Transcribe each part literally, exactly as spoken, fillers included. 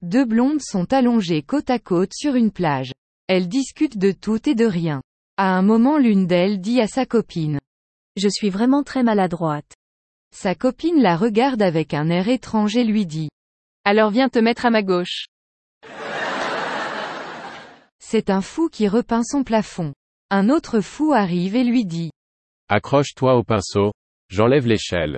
Deux blondes sont allongées côte à côte sur une plage. Elles discutent de tout et de rien. À un moment, l'une d'elles dit à sa copine: Je suis vraiment très maladroite. Sa copine la regarde avec un air étrange et lui dit: Alors viens te mettre à ma gauche. C'est un fou qui repeint son plafond. Un autre fou arrive et lui dit: Accroche-toi au pinceau, j'enlève l'échelle.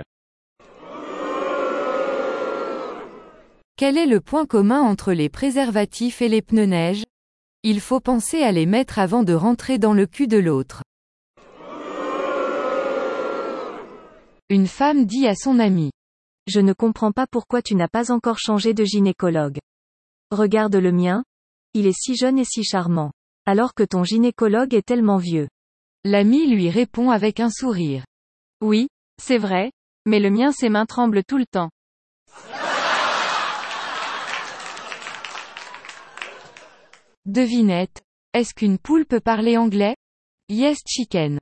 Quel est le point commun entre les préservatifs et les pneus neige? Il faut penser à les mettre avant de rentrer dans le cul de l'autre. Une femme dit à son ami: Je ne comprends pas pourquoi tu n'as pas encore changé de gynécologue. Regarde le mien. Il est si jeune et si charmant. Alors que ton gynécologue est tellement vieux. L'ami lui répond avec un sourire: Oui, c'est vrai, mais le mien ses mains tremblent tout le temps. Devinette. Est-ce qu'une poule peut parler anglais? Yes chicken.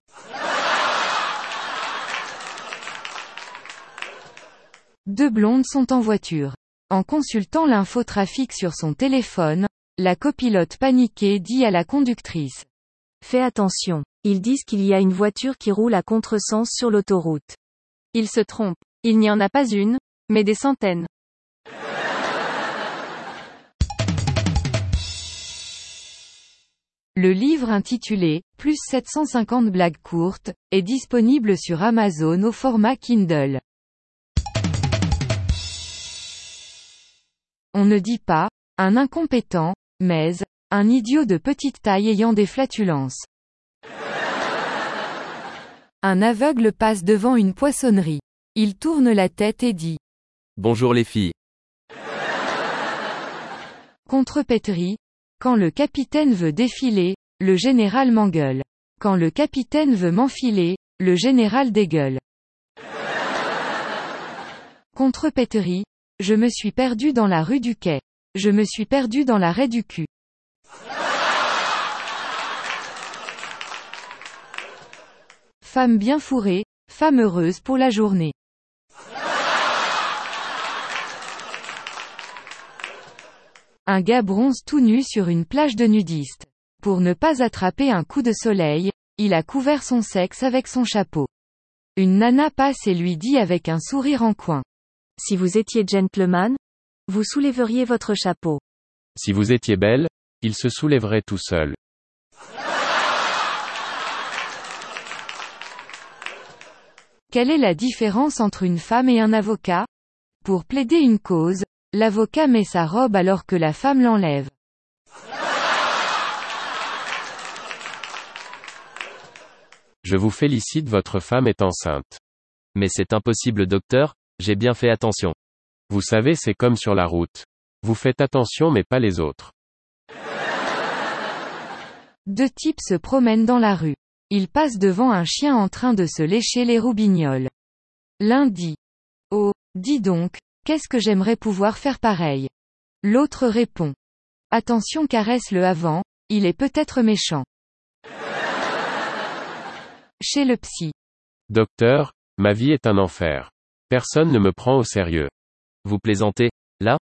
Deux blondes sont en voiture. En consultant l'infotrafic sur son téléphone, la copilote paniquée dit à la conductrice: Fais attention. Ils disent qu'il y a une voiture qui roule à contresens sur l'autoroute. Ils se trompent. Il n'y en a pas une, mais des centaines. Le livre intitulé « Plus sept cent cinquante blagues courtes » est disponible sur Amazon au format Kindle. On ne dit pas « un incompétent », mais « un idiot de petite taille ayant des flatulences ». Un aveugle passe devant une poissonnerie. Il tourne la tête et dit: Bonjour les filles. Contrepétrie. Quand le capitaine veut défiler, le général m'engueule. Quand le capitaine veut m'enfiler, le général dégueule. Contrepétrie. Je me suis perdu dans la rue du Quai. Je me suis perdu dans la raie du cul. Femme bien fourrée, femme heureuse pour la journée. Un gars bronze tout nu sur une plage de nudistes. Pour ne pas attraper un coup de soleil, il a couvert son sexe avec son chapeau. Une nana passe et lui dit avec un sourire en coin: Si vous étiez gentleman, vous soulèveriez votre chapeau. Si vous étiez belle, il se soulèverait tout seul. Quelle est la différence entre une femme et un avocat? Pour plaider une cause, l'avocat met sa robe alors que la femme l'enlève. Je vous félicite, votre femme est enceinte. Mais c'est impossible docteur, j'ai bien fait attention. Vous savez, c'est comme sur la route. Vous faites attention mais pas les autres. Deux types se promènent dans la rue. Ils passent devant un chien en train de se lécher les roubignoles. L'un dit: Oh, dis donc, qu'est-ce que j'aimerais pouvoir faire pareil. L'autre répond: Attention, caresse-le avant, il est peut-être méchant. Chez le psy. Docteur, ma vie est un enfer. Personne ne me prend au sérieux. Vous plaisantez, là?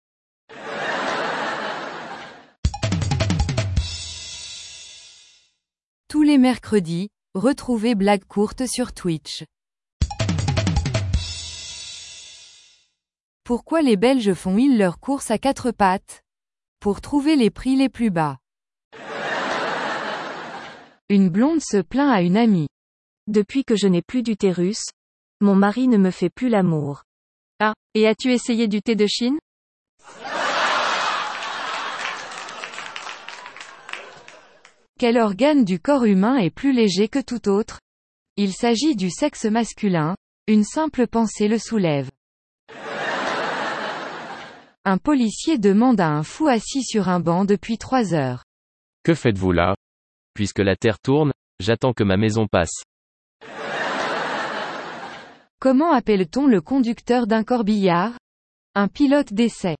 Tous les mercredis, retrouvez Blagues courtes sur Twitch. Pourquoi les Belges font-ils leurs courses à quatre pattes? Pour trouver les prix les plus bas. Une blonde se plaint à une amie. Depuis que je n'ai plus d'utérus, mon mari ne me fait plus l'amour. Ah, et as-tu essayé du thé de Chine? Quel organe du corps humain est plus léger que tout autre? Il s'agit du sexe masculin, une simple pensée le soulève. Un policier demande à un fou assis sur un banc depuis trois heures. Que faites-vous là? Puisque la terre tourne, j'attends que ma maison passe. Comment appelle-t-on le conducteur d'un corbillard? Un pilote d'essai.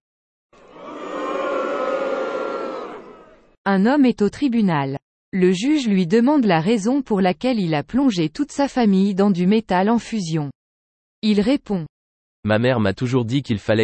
Un homme est au tribunal. Le juge lui demande la raison pour laquelle il a plongé toute sa famille dans du métal en fusion. Il répond: Ma mère m'a toujours dit qu'il fallait